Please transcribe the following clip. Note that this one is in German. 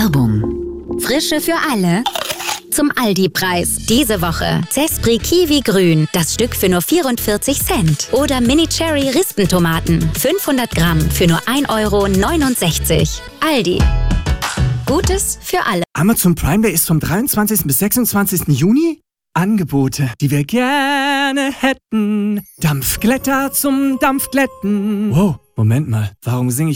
Werbung. Frische für alle. Zum Aldi-Preis. Diese Woche Zespri Kiwi Grün, das Stück für nur 44 Cent. Oder Mini Cherry Rispentomaten, 500 Gramm für nur 1,69 €. Aldi. Gutes für alle. Amazon Prime Day ist vom 23. bis 26. Juni. Angebote, die wir gerne hätten. Dampfglätter zum Dampfglätten. Wow, Moment mal, warum singe ich